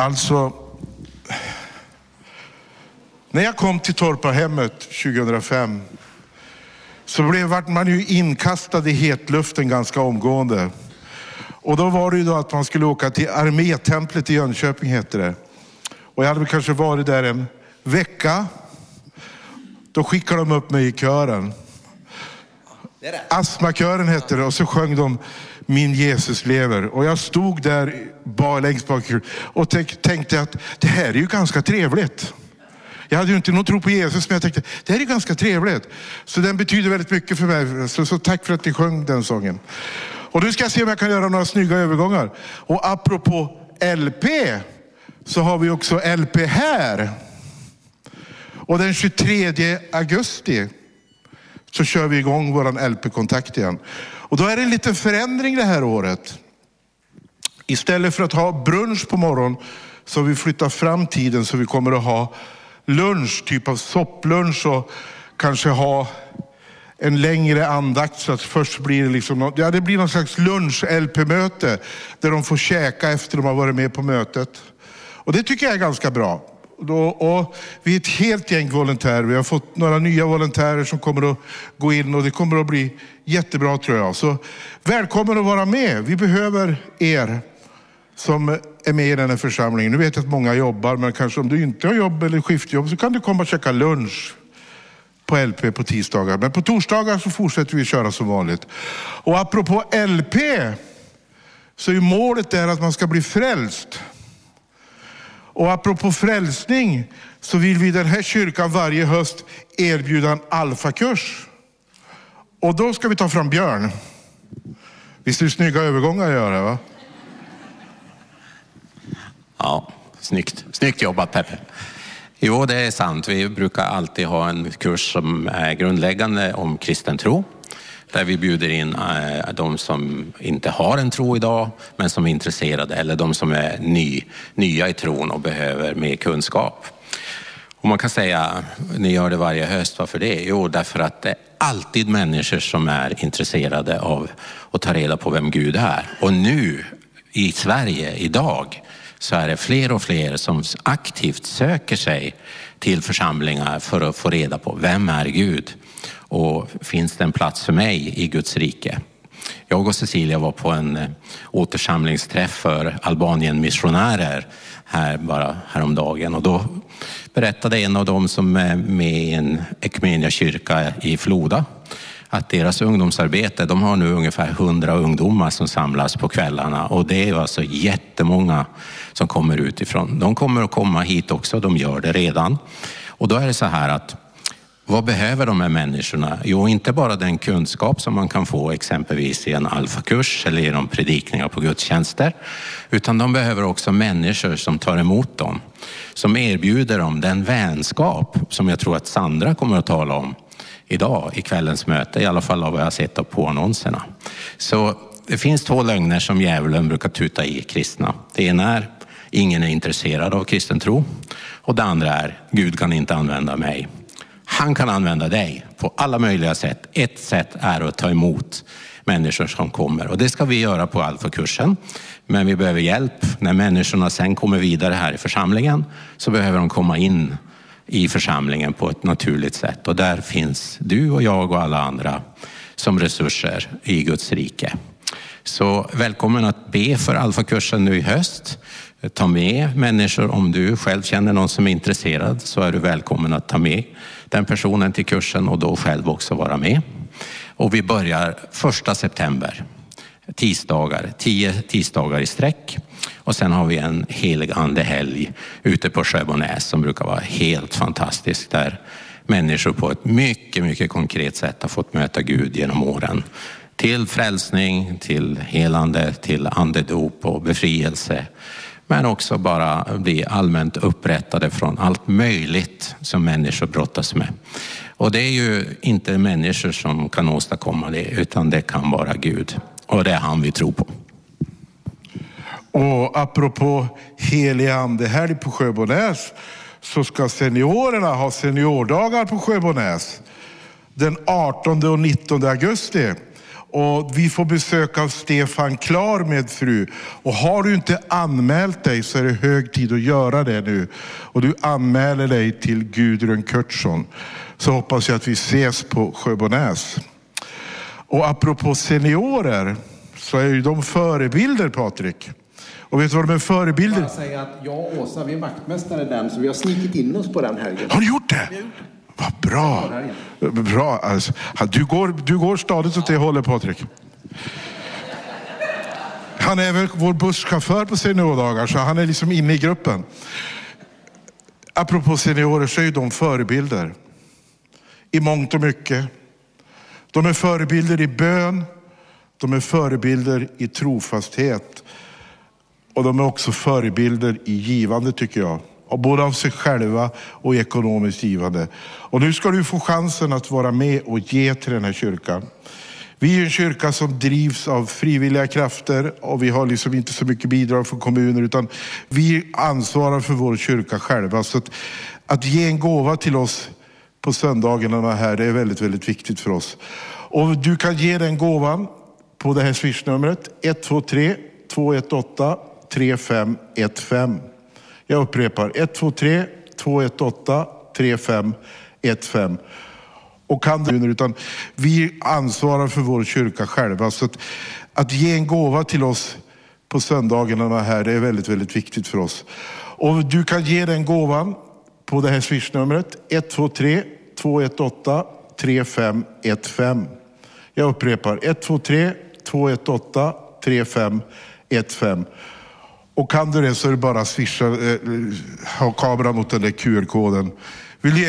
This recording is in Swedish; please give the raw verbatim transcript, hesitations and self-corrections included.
Alltså, när jag kom till Torparhemmet tjugohundrafem så blev man ju inkastad i hetluften ganska omgående. Och då var det ju då att man skulle åka till Armétemplet i Jönköping, heter det. Och jag hade kanske varit där en vecka. Då skickade de upp mig i kören. Astmakören hette det, och så sjöng de Min Jesus lever. Och jag stod där bara längst bak och tänkte att det här är ju ganska trevligt. Jag hade ju inte någon tro på Jesus, men jag tänkte det här är ganska trevligt. Så den betyder väldigt mycket för mig. Så, så tack för att ni sjöng den sången. Och nu ska jag se om jag kan göra några snygga övergångar. Och apropå L P så har vi också L P här. Och den tjugotredje augusti så kör vi igång våran L P-kontakt igen. Och då är det en liten förändring det här året. Istället för att ha brunch på morgon så har vi flyttat fram tiden, så vi kommer att ha lunch, typ av sopplunch, och kanske ha en längre andakt, så att först blir det liksom, ja, det blir någon slags lunch-L P-möte där de får käka efter de har varit med på mötet. Och det tycker jag är ganska bra. Och, och vi är ett helt gäng volontärer. Vi har fått några nya volontärer som kommer att gå in, och det kommer att bli jättebra, tror jag. Så välkommen att vara med. Vi behöver er som är med i den här församlingen. Nu vet jag att många jobbar, men kanske om du inte har jobb eller skiftjobb så kan du komma och käka lunch på L P på tisdagar. Men på torsdagar så fortsätter vi köra som vanligt. Och apropå L P så är målet där att man ska bli frälst. Och apropå frälsning så vill vi i den här kyrkan varje höst erbjuda en alfakurs. Och då ska vi ta fram Björn. Visst är det snygga övergångar att göra, va? Ja, snyggt. Snyggt jobbat, Peppe. Jo, det är sant. Vi brukar alltid ha en kurs som är grundläggande om kristen tro. Där vi bjuder in de som inte har en tro idag, men som är intresserade, eller de som är ny, nya i tron och behöver mer kunskap. Och man kan säga, ni gör det varje höst, varför det? Jo, därför att det är alltid människor som är intresserade av att ta reda på vem Gud är. Och nu i Sverige idag så är det fler och fler som aktivt söker sig till församlingar för att få reda på vem är Gud. Och finns det en plats för mig i Guds rike? Jag och Cecilia var på en återsamlingsträff för Albanien missionärer här bara häromdagen. Och då berättade en av dem som är med i en Ekumeniakyrka i Floda att deras ungdomsarbete, de har nu ungefär hundra ungdomar som samlas på kvällarna. Och det är alltså jättemånga som kommer utifrån. De kommer att komma hit också, de gör det redan. Och då är det så här att vad behöver de här människorna? Jo, inte bara den kunskap som man kan få exempelvis i en alfakurs eller genom predikningar på gudstjänster, utan de behöver också människor som tar emot dem, som erbjuder dem den vänskap som jag tror att Sandra kommer att tala om idag i kvällens möte, i alla fall av vad jag har sett på annonserna. Så det finns två lögner som djävulen brukar tuta i kristna. Det ena är ingen är intresserad av kristen tro, och det andra är Gud kan inte använda mig. Han kan använda dig på alla möjliga sätt. Ett sätt är att ta emot människor som kommer. Och det ska vi göra på alfakursen. Men vi behöver hjälp. När människorna sen kommer vidare här i församlingen så behöver de komma in i församlingen på ett naturligt sätt. Och där finns du och jag och alla andra som resurser i Guds rike. Så välkommen att be för alfakursen nu i höst. Ta med människor. Om du själv känner någon som är intresserad så är du välkommen att ta med den personen till kursen och då själv också vara med. Och vi börjar första september. Tisdagar, tio tisdagar i sträck. Och sen har vi en helig andehelg ute på Sjöbonäs som brukar vara helt fantastisk. Där människor på ett mycket, mycket konkret sätt har fått möta Gud genom åren. Till frälsning, till helande, till andedop och befrielse. Men också bara bli allmänt upprättade från allt möjligt som människor brottas med. Och det är ju inte människor som kan åstadkomma det, utan det kan vara Gud. Och det är han vi tror på. Och apropå helig andehelg på Sjöbonäs så ska seniorerna ha seniordagar på Sjöbonäs den artonde och nittonde augusti. Och vi får besök av Stefan Klar med fru. Och har du inte anmält dig så är det hög tid att göra det nu. Och du anmäler dig till Gudrun Kurtsson. Så hoppas jag att vi ses på Sjöbonäs. Och apropå seniorer så är ju de förebilder, Patrik. Och vet du vad de är förebilder? Jag säger att jag och Åsa, vi är vaktmästare den, så vi har snikit in oss på den helgen. Har du gjort det? Vad bra. Bra. Alltså, du, går, du går stadigt åt det hållet, Patrik. Han är väl vår busschaufför på seniordagar, så han är liksom inne i gruppen. Apropå seniorer så är ju de förebilder. I mångt och mycket. De är förebilder i bön. De är förebilder i trofasthet. Och de är också förebilder i givande, tycker jag. Och både av sig själva och ekonomiskt givande. Och nu ska du få chansen att vara med och ge till den här kyrkan. Vi är en kyrka som drivs av frivilliga krafter. Och vi har liksom inte så mycket bidrag från kommuner. Utan vi ansvarar för vår kyrka själva. Så att, att ge en gåva till oss på söndagarna här, det är väldigt, väldigt viktigt för oss. Och du kan ge den gåvan på det här swishnumret. ett två tre två ett åtta tre fem ett fem. Jag upprepar. ett två tre två ett åtta tre fem ett fem. Och kan du, utan vi ansvarar för vår kyrka själva. Så att, att ge en gåva till oss på söndagarna här, det är väldigt, väldigt viktigt för oss. Och du kan ge den gåvan på det här swishnumret. ett två tre två ett åtta tre fem ett fem. Jag upprepar. ett två tre två ett åtta tre fem ett fem. Och kan du det så är det bara att swisha, eh, ha kameran mot den där Q R-koden.